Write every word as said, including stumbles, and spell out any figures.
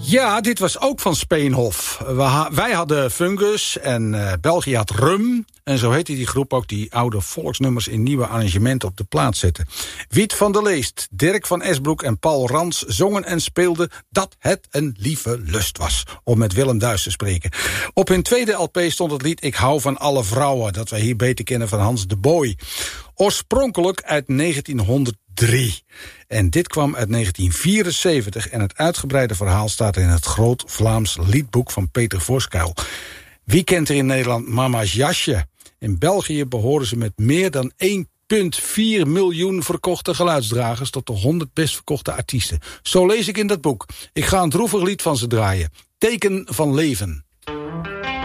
Ja, dit was ook van Speenhof. We ha- wij hadden Fungus en uh, België had Rum. En zo heette die groep ook die oude volksnummers in nieuwe arrangementen op de plaat zetten. Wiet van der Leest, Dirk van Esbroek en Paul Rans zongen en speelden dat het een lieve lust was. Om met Willem Duis te spreken. Op hun tweede L P stond het lied Ik hou van alle vrouwen. Dat wij hier beter kennen van Hans de Boy. Oorspronkelijk uit negentienhonderddrie. En dit kwam uit negentien vierenzeventig. En het uitgebreide verhaal staat in het Groot Vlaams liedboek van Peter Voskuil. Wie kent er in Nederland Mama's Jasje? In België behoren ze met meer dan één komma vier miljoen verkochte geluidsdragers tot de honderd best verkochte artiesten. Zo lees ik in dat boek. Ik ga een droevig lied van ze draaien. Teken van leven.